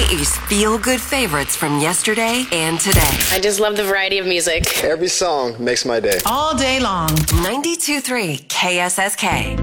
Hawaii's feel-good favorites from yesterday and today. I just love the variety of music. Every song makes my day. All day long. 92.3 KSSK.